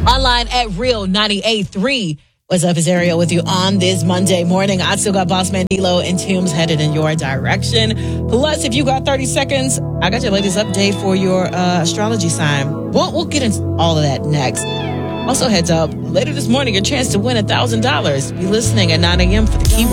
Online at Real 98.3. What's up, is Ariel with you on this Monday morning. I still got Boss Man D-Lo and Tim's headed in your direction. Plus, if you got 30 seconds, I got your latest update for your astrology sign. We'll get into all of that next. Also, heads up, later this morning, your chance to win $1,000. Be listening at 9 a.m. for the keyword.